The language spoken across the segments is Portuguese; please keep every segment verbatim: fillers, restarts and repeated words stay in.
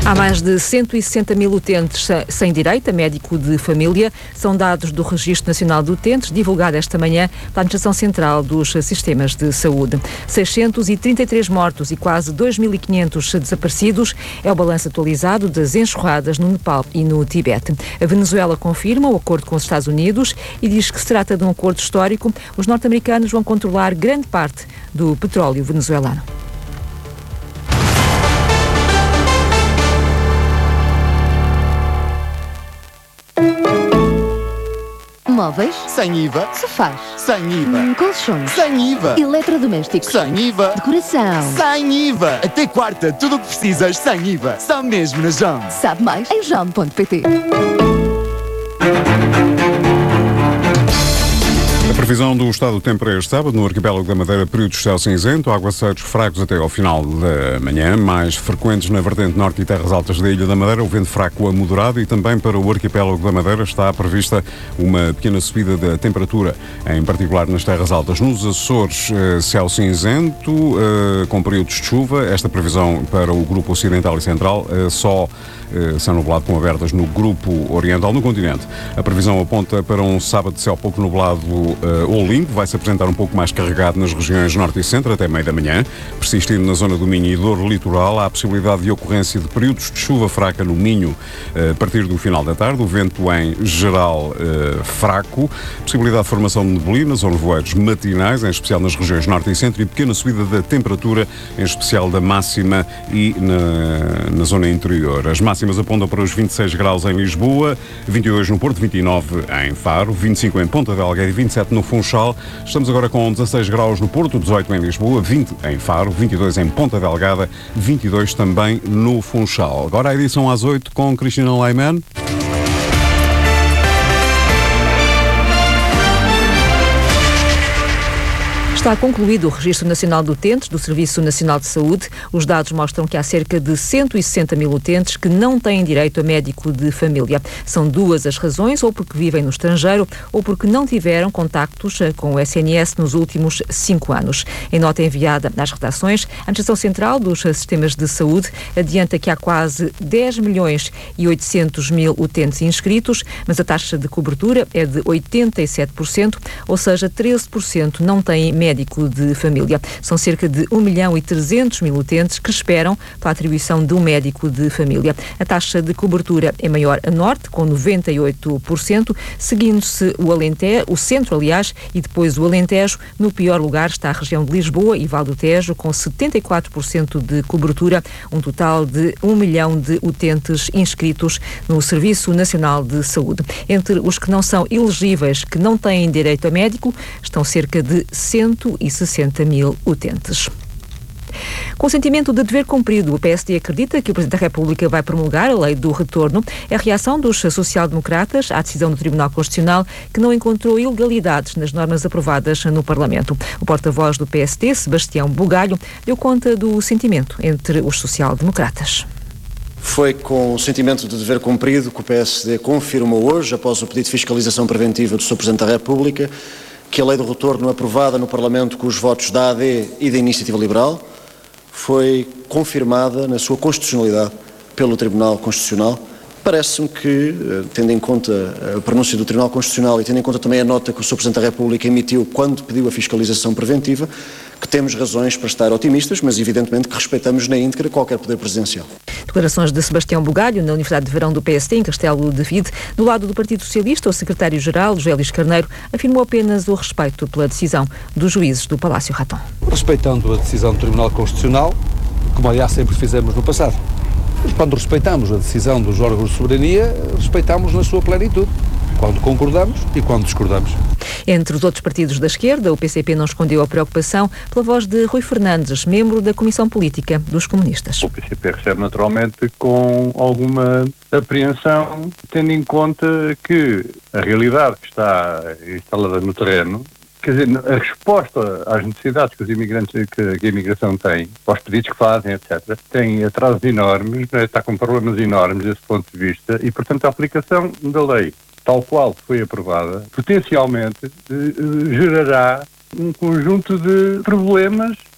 Há mais de cento e sessenta mil utentes sem direito a médico de família. São dados do Registro Nacional de Utentes, divulgado esta manhã pela Administração Central dos Sistemas de Saúde. seiscentos e trinta e três mortos e quase dois mil e quinhentos desaparecidos é o balanço atualizado das enxurradas no Nepal e no Tibete. A Venezuela confirma o acordo com os Estados Unidos e diz que se trata de um acordo histórico. Os norte-americanos vão controlar grande parte do petróleo venezuelano. Móveis? Sem I V A. Sofás? Sem I V A. Hum, colchões? Sem I V A. Eletrodomésticos? Sem I V A. Decoração? Sem I V A. Até quarta, tudo o que precisas sem I V A. Só mesmo na Jaume. Sabe mais em jaume ponto pt. A previsão do estado do tempo para este sábado, no arquipélago da Madeira, períodos de céu cinzento, aguaceiros fracos até ao final da manhã, mais frequentes na vertente norte e terras altas da Ilha da Madeira, o vento fraco a moderado, e também para o arquipélago da Madeira está prevista uma pequena subida da temperatura, em particular nas terras altas. Nos Açores, céu cinzento, com períodos de chuva. Esta previsão para o grupo ocidental e central, só céu nublado com abertas no grupo oriental. No continente, a previsão aponta para um sábado de céu pouco nublado uh, ou limpo, vai-se apresentar um pouco mais carregado nas regiões norte e centro até meio da manhã, persistindo na zona do Minho e do litoral. Há a possibilidade de ocorrência de períodos de chuva fraca no Minho uh, a partir do final da tarde, o vento em geral uh, fraco, possibilidade de formação de neblinas ou nevoeiros matinais, em especial nas regiões norte e centro, e pequena subida da temperatura, em especial da máxima e na, na zona interior. As máximas apontam para os vinte e seis graus em Lisboa, vinte e dois no Porto, vinte e nove em Faro, vinte e cinco em Ponta Delgada e vinte e sete no Funchal. Estamos agora com dezasseis graus no Porto, dezoito em Lisboa, vinte em Faro, vinte e dois em Ponta Delgada, vinte e dois também no Funchal. Agora a edição às oito com Cristina Leiman. Está concluído o Registro Nacional de Utentes do Serviço Nacional de Saúde. Os dados mostram que há cerca de cento e sessenta mil utentes que não têm direito a médico de família. São duas as razões, ou porque vivem no estrangeiro ou porque não tiveram contactos com o S N S nos últimos cinco anos. Em nota enviada às redações, a Administração Central dos Sistemas de Saúde adianta que há quase dez milhões e oitocentos mil utentes inscritos, mas a taxa de cobertura é de oitenta e sete por cento, ou seja, treze por cento não têm médico médico de família. São cerca de um milhão e trezentos mil utentes que esperam pela atribuição de um médico de família. A taxa de cobertura é maior a norte, com noventa e oito por cento, seguindo-se o Alentejo, o centro, aliás, e depois o Alentejo. No pior lugar está a região de Lisboa e Val do Tejo, com setenta e quatro por cento de cobertura, um total de um milhão de utentes inscritos no Serviço Nacional de Saúde. Entre os que não são elegíveis, que não têm direito a médico, estão cerca de cento e sessenta mil utentes. Com o sentimento de dever cumprido, o P S D acredita que o Presidente da República vai promulgar a lei do retorno. É a reação dos social-democratas à decisão do Tribunal Constitucional, que não encontrou ilegalidades nas normas aprovadas no Parlamento. O porta-voz do P S D, Sebastião Bugalho, deu conta do sentimento entre os social-democratas. Foi com o sentimento de dever cumprido que o P S D confirmou hoje, após o pedido de fiscalização preventiva do senhor Presidente da República, que a lei do retorno aprovada no Parlamento com os votos da A D e da Iniciativa Liberal foi confirmada na sua constitucionalidade pelo Tribunal Constitucional. Parece-me que, tendo em conta a pronúncia do Tribunal Constitucional e tendo em conta também a nota que o senhor Presidente da República emitiu quando pediu a fiscalização preventiva, que temos razões para estar otimistas, mas evidentemente que respeitamos na íntegra qualquer poder presidencial. Declarações de Sebastião Bugalho na Universidade de Verão do P S D, em Castelo de Vide. Do lado do Partido Socialista, o secretário-geral, José Luís Carneiro, afirmou apenas o respeito pela decisão dos juízes do Palácio Ratão. Respeitando a decisão do Tribunal Constitucional, como aliás sempre fizemos no passado. Quando respeitamos a decisão dos órgãos de soberania, respeitamos na sua plenitude, quando concordamos e quando discordamos. Entre os outros partidos da esquerda, o P C P não escondeu a preocupação pela voz de Rui Fernandes, membro da Comissão Política dos Comunistas. O P C P recebe naturalmente com alguma apreensão, tendo em conta que a realidade que está instalada no terreno, quer dizer, a resposta às necessidades que os imigrantes, que, que a imigração tem, aos pedidos que fazem, etcétera, tem atrasos enormes, está com problemas enormes desse ponto de vista e, portanto, a aplicação da lei, tal qual foi aprovada, potencialmente eh, gerará um conjunto de problemas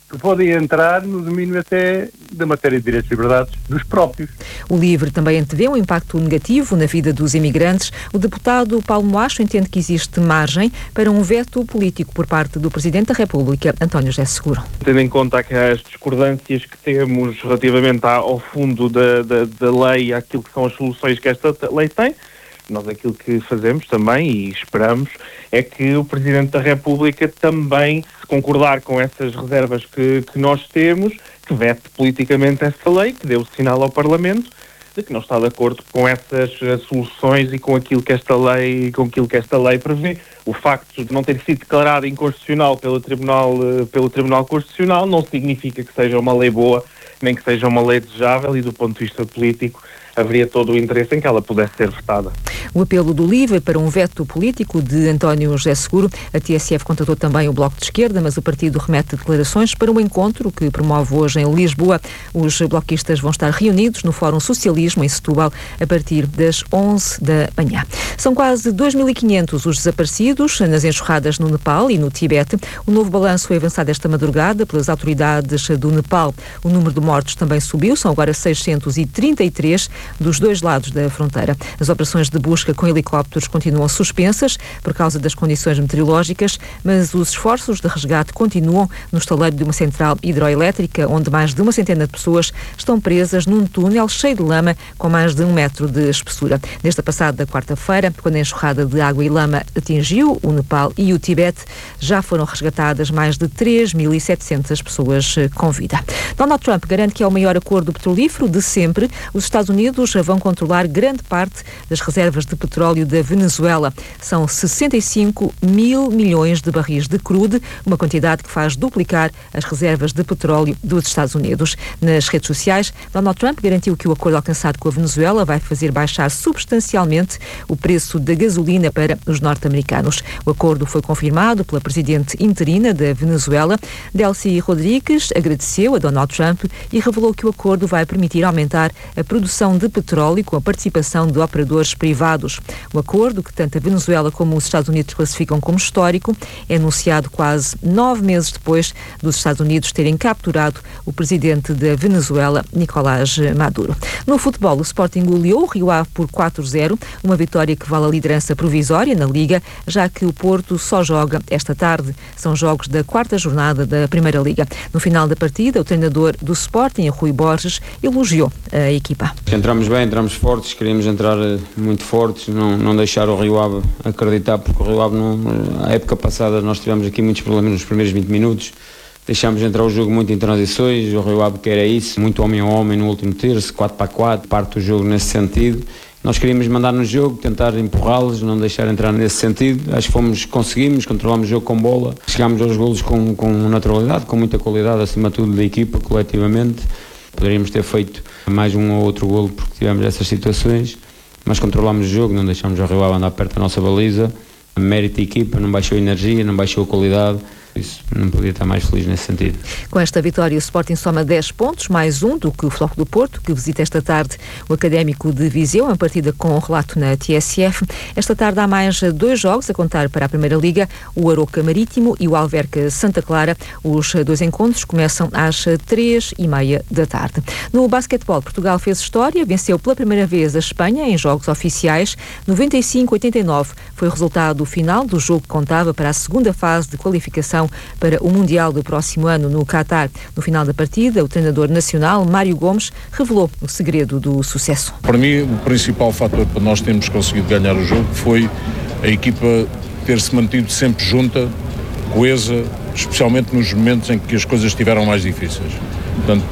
que podem entrar no domínio até da matéria de direitos e liberdades dos próprios. O LIVRE também antevê um impacto negativo na vida dos imigrantes. O deputado Paulo Moacho entende que existe margem para um veto político por parte do Presidente da República, António José Seguro. Tendo em conta que as discordâncias que temos relativamente ao fundo da, da, da lei, àquilo que são as soluções que esta lei tem, nós aquilo que fazemos também e esperamos é que o Presidente da República também, se concordar com essas reservas que, que nós temos, que vete politicamente essa lei, que dê o sinal ao Parlamento de que não está de acordo com essas soluções e com aquilo que esta lei, com aquilo que esta lei prevê. O facto de não ter sido declarado inconstitucional pelo Tribunal, pelo Tribunal Constitucional não significa que seja uma lei boa, nem que seja uma lei desejável, e do ponto de vista político haveria todo o interesse em que ela pudesse ser votada. O apelo do LIVRE para um veto político de António José Seguro. A T S F contatou também o Bloco de Esquerda, mas o partido remete declarações para um encontro que promove hoje em Lisboa. Os bloquistas vão estar reunidos no Fórum Socialismo em Setúbal a partir das onze da manhã. São quase dois mil e quinhentos os desaparecidos nas enxurradas no Nepal e no Tibete. O novo balanço foi avançado esta madrugada pelas autoridades do Nepal. O número de mortos também subiu, são agora seiscentos e trinta e três dos dois lados da fronteira. As operações de busca com helicópteros continuam suspensas por causa das condições meteorológicas, mas os esforços de resgate continuam no estaleiro de uma central hidroelétrica, onde mais de uma centena de pessoas estão presas num túnel cheio de lama com mais de um metro de espessura. Desde a passada quarta-feira, quando a enxurrada de água e lama atingiu o Nepal e o Tibete, já foram resgatadas mais de três mil e setecentas pessoas com vida. Donald Trump garante que é o maior acordo petrolífero de sempre. Os Estados Unidos vão controlar grande parte das reservas de petróleo da Venezuela. São sessenta e cinco mil milhões de barris de crude, uma quantidade que faz duplicar as reservas de petróleo dos Estados Unidos. Nas redes sociais, Donald Trump garantiu que o acordo alcançado com a Venezuela vai fazer baixar substancialmente o preço da gasolina para os norte-americanos. O acordo foi confirmado pela presidente interina da Venezuela. Delcy Rodrigues agradeceu a Donald Trump e revelou que o acordo vai permitir aumentar a produção de petróleo com a participação de operadores privados. O acordo, que tanto a Venezuela como os Estados Unidos classificam como histórico, é anunciado quase nove meses depois dos Estados Unidos terem capturado o presidente da Venezuela, Nicolás Maduro. No futebol, o Sporting goleou o Rio Ave por quatro a zero, uma vitória que vale a liderança provisória na Liga, já que o Porto só joga esta tarde. São jogos da quarta jornada da Primeira Liga. No final da partida, o treinador do Sporting, Rui Borges, elogiou a equipa. Entramos bem, entramos fortes, queríamos entrar muito fortes, não, não deixar o Rio Ave acreditar, porque o Rio Ave, não, a época passada, nós tivemos aqui muitos problemas nos primeiros vinte minutos, deixámos entrar o jogo muito em transições, o Rio Ave quer é isso, muito homem a homem no último terço, quatro para quatro, parte o jogo nesse sentido. Nós queríamos mandar no jogo, tentar empurrá-los, não deixar entrar nesse sentido. Acho que fomos, conseguimos, controlámos o jogo com bola, chegámos aos golos com, com naturalidade, com muita qualidade, acima de tudo da equipa, coletivamente. Poderíamos ter feito mais um ou outro golo porque tivemos essas situações, mas controlámos o jogo, não deixámos o Rio Ave andar perto da nossa baliza. Mérito da equipa, não baixou a energia, não baixou a qualidade. Isso, não podia estar mais feliz nesse sentido. Com esta vitória, o Sporting soma dez pontos, mais um do que o Floco do Porto, que visita esta tarde o Académico de Viseu, uma partida com um relato na T S F. Esta tarde há mais dois jogos a contar para a Primeira Liga, o Aroca Marítimo e o Alverca Santa Clara. Os dois encontros começam às três e meia da tarde. No basquetebol, Portugal fez história, venceu pela primeira vez a Espanha em jogos oficiais. noventa e cinco a oitenta e nove foi o resultado final do jogo que contava para a segunda fase de qualificação para o Mundial do próximo ano no Qatar. No final da partida, o treinador nacional, Mário Gomes, revelou o segredo do sucesso. Para mim, o principal fator para nós termos conseguido ganhar o jogo foi a equipa ter-se mantido sempre junta, coesa, especialmente nos momentos em que as coisas estiveram mais difíceis. Portanto,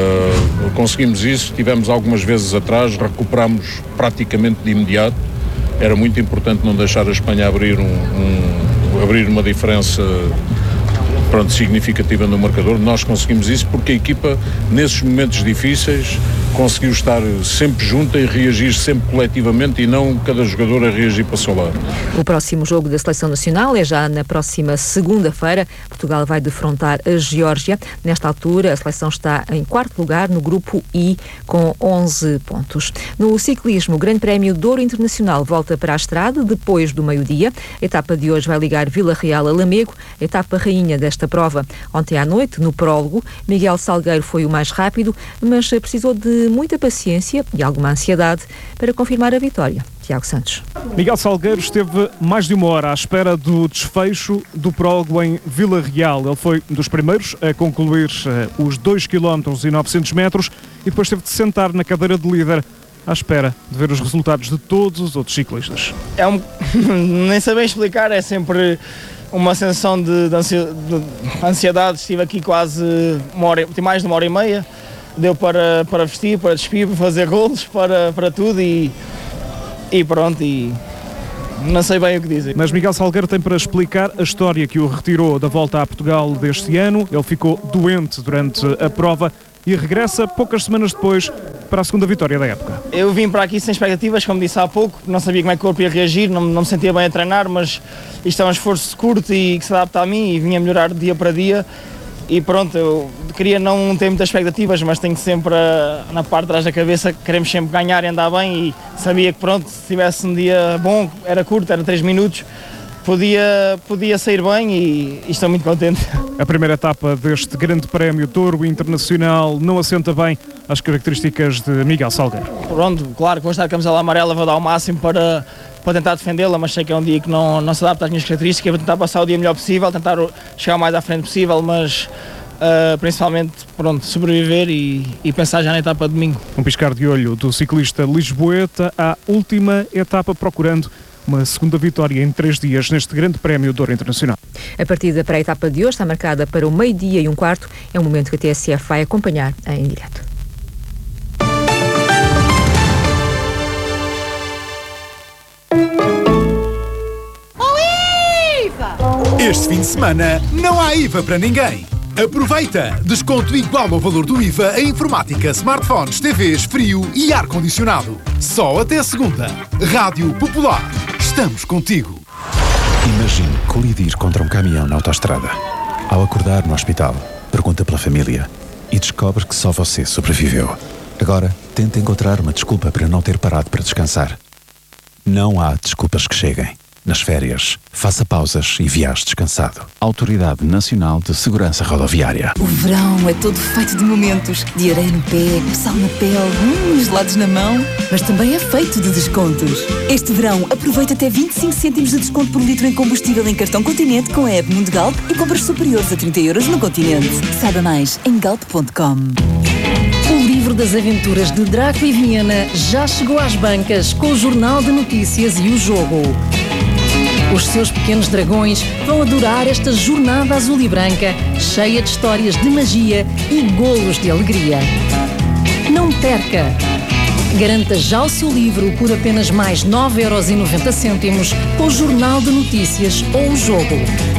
uh, conseguimos isso, tivemos algumas vezes atrás, recuperámos praticamente de imediato. Era muito importante não deixar a Espanha abrir, um, um, abrir uma diferença pronto, significativa no marcador. Nós conseguimos isso porque a equipa, nesses momentos difíceis, conseguiu estar sempre junta e reagir sempre coletivamente e não cada jogador a reagir para o seu lado. O próximo jogo da Seleção Nacional é já na próxima segunda-feira. Portugal vai defrontar a Geórgia. Nesta altura, a seleção está em quarto lugar no grupo I com onze pontos. No ciclismo, o Grande Prémio Douro Internacional volta para a estrada depois do meio-dia. A etapa de hoje vai ligar Vila Real a Lamego, a etapa rainha desta prova. Ontem à noite, no prólogo, Miguel Salgueiro foi o mais rápido, mas precisou de muita paciência e alguma ansiedade para confirmar a vitória. Tiago Santos. Miguel Salgueiro esteve mais de uma hora à espera do desfecho do prólogo em Vila Real. Ele foi um dos primeiros a concluir uh, os dois quilómetros e novecentos metros e depois teve de sentar na cadeira de líder à espera de ver os resultados de todos os outros ciclistas. É um... Nem sei bem explicar, é sempre uma sensação de, de, ansi... de ansiedade. Estive aqui quase uma hora, mais de uma hora e meia. Deu para, para vestir, para despir, para fazer golos, para, para tudo e, e pronto, e não sei bem o que dizer. Mas Miguel Salgueiro tem para explicar a história que o retirou da volta a Portugal deste ano. Ele ficou doente durante a prova e regressa poucas semanas depois para a segunda vitória da época. Eu vim para aqui sem expectativas, como disse há pouco, não sabia como é que o corpo ia reagir, não, não me sentia bem a treinar, mas isto é um esforço curto e que se adapta a mim e vinha melhorar dia para dia. E pronto, eu queria não ter muitas expectativas, mas tenho sempre a, na parte de trás da cabeça que queremos sempre ganhar e andar bem e sabia que pronto, se tivesse um dia bom, era curto, era três minutos, podia, podia sair bem e, e estou muito contente. A primeira etapa deste Grande Prémio Douro Internacional não assenta bem às características de Miguel Salgueiro. Pronto, claro que vou estar de camisola amarela, vou dar o máximo para... para tentar defendê-la, mas sei que é um dia que não, não se adapta às minhas características, vou tentar passar o dia melhor possível, tentar chegar o mais à frente possível, mas uh, principalmente, pronto, sobreviver e, e pensar já na etapa de domingo. Um piscar de olho do ciclista lisboeta à última etapa, procurando uma segunda vitória em três dias neste Grande Prémio Douro Internacional. A partida para a etapa de hoje está marcada para o meio-dia e um quarto. É um momento que a T S F vai acompanhar em direto. Este fim de semana não há I V A para ninguém. Aproveita! Desconto igual ao valor do I V A em informática, smartphones, T Vs, frio e ar-condicionado. Só até segunda. Rádio Popular. Estamos contigo. Imagine colidir contra um caminhão na autoestrada. Ao acordar no hospital, pergunta pela família e descobre que só você sobreviveu. Agora, tenta encontrar uma desculpa para não ter parado para descansar. Não há desculpas que cheguem. Nas férias, faça pausas e viaje descansado. Autoridade Nacional de Segurança Rodoviária. O verão é todo feito de momentos. De areia no pé, sal na pele, hum, gelados na mão. Mas também é feito de descontos. Este verão, aproveita até vinte e cinco cêntimos de desconto por litro em combustível em cartão Continente com a app Mundo Galp e compras superiores a trinta euros no Continente. Saiba mais em galp ponto com. O livro das aventuras de Draco e Viena já chegou às bancas com o Jornal de Notícias e o Jogo. Os seus pequenos dragões vão adorar esta jornada azul e branca, cheia de histórias de magia e golos de alegria. Não perca! Garanta já o seu livro por apenas mais nove euros e noventa cêntimos com o Jornal de Notícias ou o Jogo.